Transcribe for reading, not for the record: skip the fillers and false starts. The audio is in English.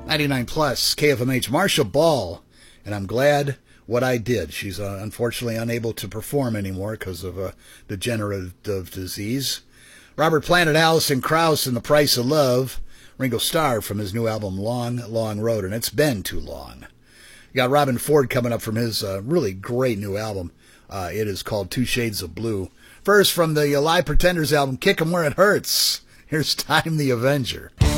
99 plus, KFMH, Marcia Ball, and I'm glad what I did. She's unfortunately unable to perform anymore because of a degenerative disease. Robert Plant and Alison Krauss in The Price of Love. Ringo Starr from his new album, Long, Long Road, and it's been too long. You got Robin Ford coming up from his really great new album. It is called Two Shades of Blue. First, from the Live Pretenders album, Kick 'Em Where It Hurts. Here's Time the Avenger.